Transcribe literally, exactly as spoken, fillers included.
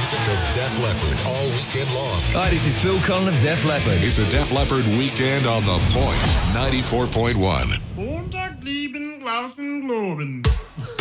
music of Def Leppard all weekend long. Hi, this is Phil Collin of Def Leppard. It's a Def Leppard weekend on The Point, ninety-four point one. Montag, lieben, Glauben, Globen.